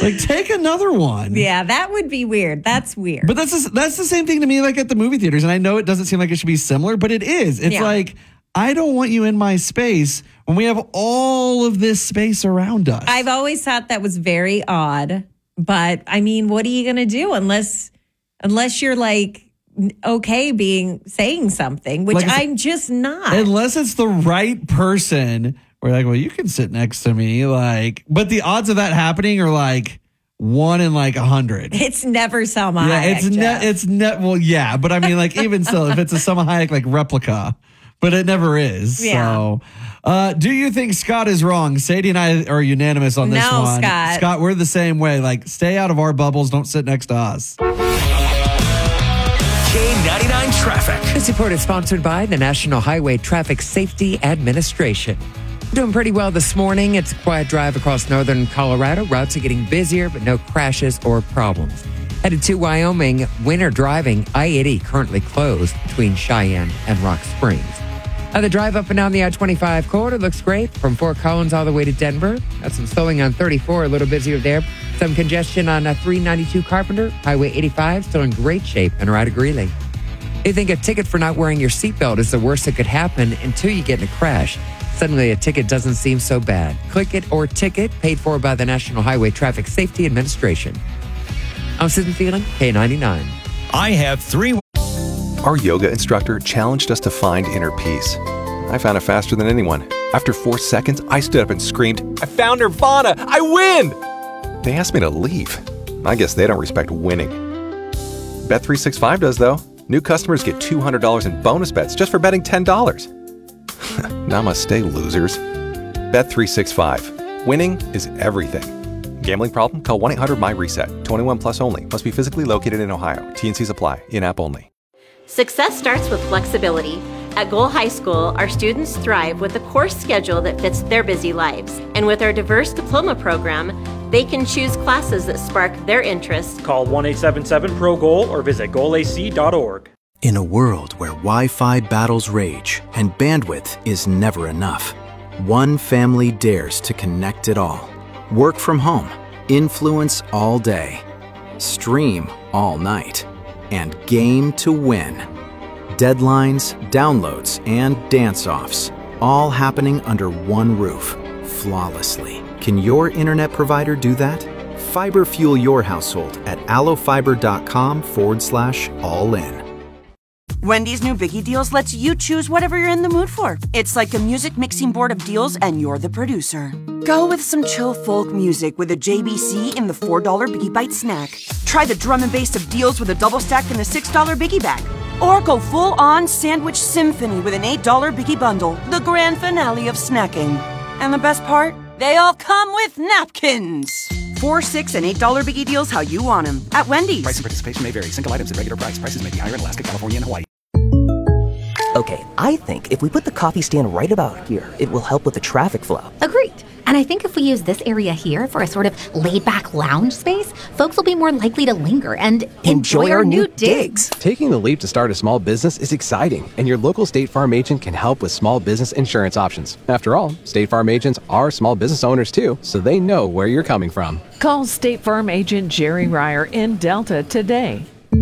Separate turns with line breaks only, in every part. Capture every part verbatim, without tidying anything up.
Like, take another one.
Yeah, that would be weird. That's weird.
But that's the, that's the same thing to me, like at the movie theaters. And I know it doesn't seem like it should be similar, but it is. It's
Yeah.
like, I don't want you in my space when we have all of this space around us.
I've always thought that was very odd. But I mean, what are you going to do unless unless you're like okay being saying something, which
Like I said,
I'm just not.
Unless it's the right person. We're like, well, you can sit next to me. Like, but the odds of that happening are like one in like a hundred.
It's never Salma
Yeah,
Hayek.
it's ne- it's ne- well, yeah, but I mean, like, even still, if it's a Salma Hayek like replica, but it never is.
Yeah.
So, uh, do you think Scott is wrong? Sadie and I are unanimous on this
No,
one.
Scott.
Scott, we're the same way. Like, stay out of our bubbles. Don't sit next to us.
K ninety-nine Traffic.
This report is sponsored by the National Highway Traffic Safety Administration. Doing pretty well this morning. It's a quiet drive across northern Colorado. Routes are getting busier, but no crashes or problems. Headed to Wyoming, winter driving, I eighty currently closed between Cheyenne and Rock Springs. Uh, the drive up and down the I twenty-five corridor looks great from Fort Collins all the way to Denver. Got some slowing on thirty-four, a little busier there. Some congestion on uh, three ninety-two Carpenter. Highway eighty-five still in great shape and right at Greeley. You think a ticket for not wearing your seatbelt is the worst that could happen until you get in a crash. Suddenly, a ticket doesn't seem so bad. Click It or Ticket, paid for by the National Highway Traffic Safety Administration. I'm Susan Phelan, K ninety-nine.
I have three.
Our yoga instructor challenged us to find inner peace. I found it faster than anyone. After four seconds, I stood up and screamed, "I found Nirvana! I win!" They asked me to leave. I guess they don't respect winning. Bet three sixty-five does, though. New customers get two hundred dollars in bonus bets just for betting ten dollars. Namaste, losers. Bet three sixty-five. Winning is everything. Gambling problem? Call one eight hundred my reset. twenty-one plus only. Must be physically located in Ohio. T and Cs apply. In-app only.
Success starts with flexibility. At Goal High School, our students thrive with a course schedule that fits their busy lives. And with our diverse diploma program, they can choose classes that spark their interests.
Call one eight seven seven P R O GOAL or visit goal a c dot org.
In a world where Wi-Fi battles rage and bandwidth is never enough, one family dares to connect it all. Work from home, influence all day, stream all night, and game to win. Deadlines, downloads, and dance-offs, all happening under one roof, flawlessly. Can your internet provider do that? Fiber fuel your household at allofiber.com forward slash all in.
Wendy's new Biggie Deals lets you choose whatever you're in the mood for. It's like a music mixing board of deals, and you're the producer. Go with some chill folk music with a J B C in the four dollar Biggie Bite snack. Try the drum and bass of deals with a double stack in the six dollar Biggie Bag. Or go full-on sandwich symphony with an eight dollar Biggie Bundle, the grand finale of snacking. And the best part? They all come with napkins. Four, six, and eight dollar Biggie Deals how you want them at Wendy's.
Price and participation may vary. Single items at regular price. Prices may be higher in Alaska, California, and Hawaii.
Okay, I think if we put the coffee stand right about here, it will help with the traffic flow.
Agreed. And I think if we use this area here for a sort of laid-back lounge space, folks will be more likely to linger and enjoy, enjoy our, our new digs.
Taking the leap to start a small business is exciting, and your local State Farm agent can help with small business insurance options. After all, State Farm agents are small business owners too, so they know where you're coming from.
Call State Farm agent Jerry Ryer in Delta today.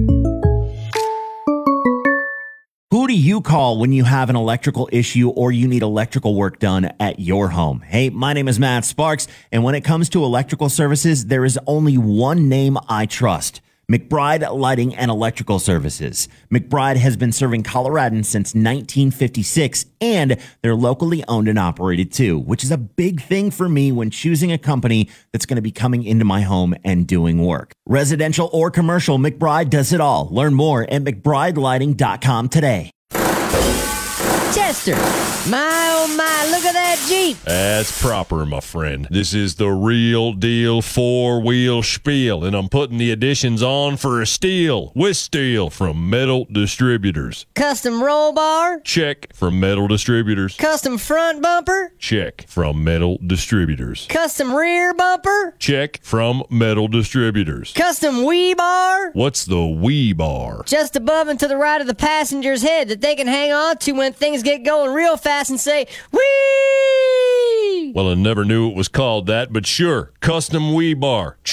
Who do you call when you have an electrical issue or you need electrical work done at your home? Hey, my name is Matt Sparks, and when it comes to electrical services, there is only one name I trust. McBride Lighting and Electrical Services. McBride has been serving Coloradans since nineteen fifty-six, and they're locally owned and operated too, which is a big thing for me when choosing a company that's going to be coming into my home and doing work. Residential or commercial, McBride does it all. Learn more at mcbride lighting dot com today.
Chester, my oh my, look at that Jeep.
That's proper, my friend. This is the real deal four-wheel spiel, and I'm putting the additions on for a steal with steel from Metal Distributors.
Custom roll bar?
Check, from Metal Distributors.
Custom front bumper?
Check, from Metal Distributors.
Custom rear bumper?
Check, from Metal Distributors.
Custom whee bar?
What's the whee bar?
Just above and to the right of the passenger's head that they can hang on to when things get going real fast and say, whee!
Well, I never knew it was called that, but sure, custom whee bar.